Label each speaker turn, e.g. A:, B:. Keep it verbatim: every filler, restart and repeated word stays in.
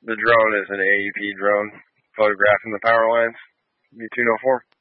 A: The drone is an A E P drone photographing the power lines. U two oh four.